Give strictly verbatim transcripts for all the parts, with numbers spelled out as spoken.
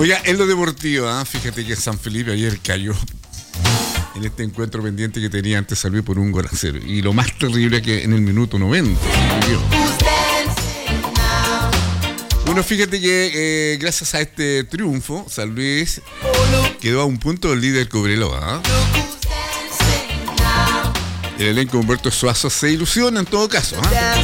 Oiga, en lo deportivo, ¿eh? Fíjate que San Felipe ayer cayó en este encuentro pendiente que tenía ante San Luis por un gol a cero. Y lo más terrible es que en el minuto noventa. Bueno, fíjate que eh, gracias a este triunfo, San Luis quedó a un punto del líder Cobreloa. ¿eh? El elenco de Humberto Suazo se ilusiona en todo caso. ¿eh?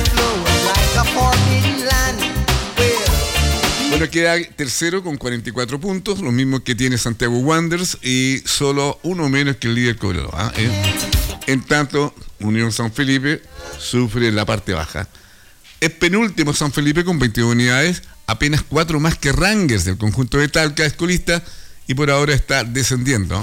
Bueno, queda tercero con cuarenta y cuatro puntos, los mismos que tiene Santiago Wanderers y solo uno menos que el líder Cobreloa. ¿eh? En tanto, Unión San Felipe sufre en la parte baja. Es penúltimo San Felipe con veintidós unidades, apenas cuatro más que Rangers del conjunto de Talca, es colista y por ahora está descendiendo.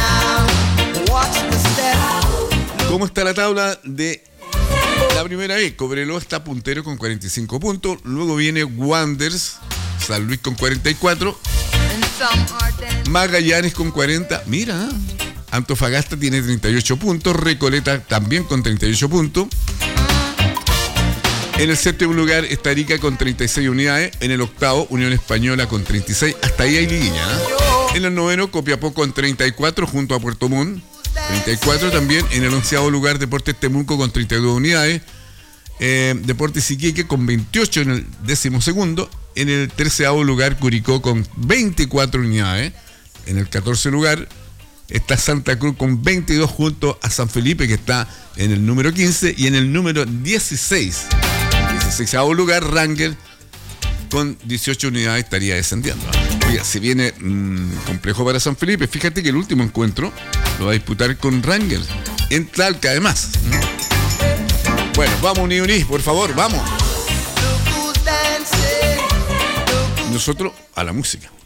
¿Cómo está la tabla de la primera vez? Cobreloa está puntero con cuarenta y cinco puntos, luego viene Wanderers, San Luis con cuarenta y cuatro, Magallanes con cuarenta, mira, Antofagasta tiene treinta y ocho puntos, Recoleta también con treinta y ocho puntos. En el séptimo lugar está Arica con treinta y seis unidades. En el octavo, Unión Española con treinta y seis. Hasta ahí hay liguilla. ¿eh? En el noveno, Copiapó con treinta y cuatro junto a Puerto Montt. treinta y cuatro también. En el onceavo lugar, Deportes Temuco con treinta y dos unidades. Eh, Deportes Iquique con veintiocho en el décimo segundo. En el treceavo lugar, Curicó con veinticuatro unidades. En el catorce lugar está Santa Cruz con veintidós junto a San Felipe, que está en el número quince. Y en el número dieciséis, dieciséisavo lugar, Rangers con dieciocho unidades estaría descendiendo. Oiga, se viene mmm, complejo para San Felipe. Fíjate que el último encuentro lo va a disputar con Rangers en Talca, además. Bueno, vamos, Uni Uni, por favor, vamos. Nosotros a la música.